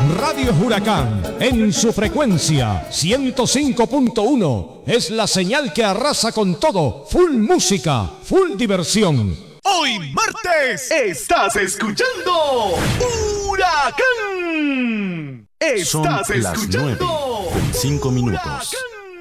Radio Huracán, en su frecuencia 105.1, es la señal que arrasa con todo. Full música, full diversión. Hoy martes estás escuchando Huracán. Son las 9:05. Huracán.